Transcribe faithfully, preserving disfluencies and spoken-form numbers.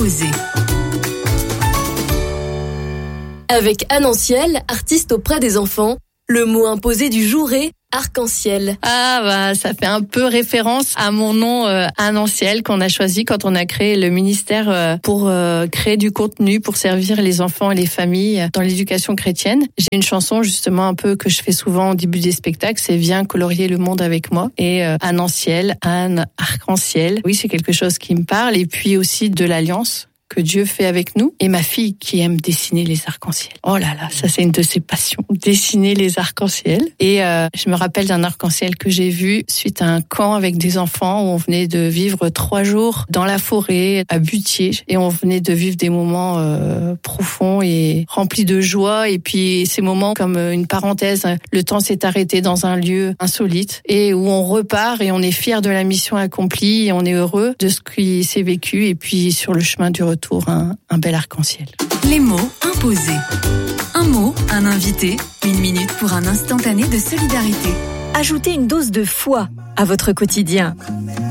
imposé. Avec Annonciel, artiste auprès des enfants, le mot imposé du jour est arc-en-ciel. Ah bah ça fait un peu référence à mon nom euh, Annonciel qu'on a choisi quand on a créé le ministère euh, pour euh, créer du contenu pour servir les enfants et les familles dans l'éducation chrétienne. J'ai une chanson justement un peu que je fais souvent au début des spectacles, c'est Viens colorier le monde avec moi. Et euh, Annonciel, Anne, arc-en-ciel. Oui, c'est quelque chose qui me parle. Et puis aussi de l'alliance que Dieu fait avec nous, et ma fille qui aime dessiner les arcs-en-ciel. Oh là là, ça c'est une de ses passions, dessiner les arcs-en-ciel. Et euh, je me rappelle d'un arc-en-ciel que j'ai vu suite à un camp avec des enfants où on venait de vivre trois jours dans la forêt à Butier, et on venait de vivre des moments euh, profonds et remplis de joie. Et puis ces moments comme une parenthèse, le temps s'est arrêté dans un lieu insolite et où on repart et on est fier de la mission accomplie et on est heureux de ce qui s'est vécu. Et puis sur le chemin du retour, Un, un bel arc-en-ciel. Les mots imposés. Un mot, un invité, une minute pour un instantané de solidarité. Ajoutez une dose de foi à votre quotidien.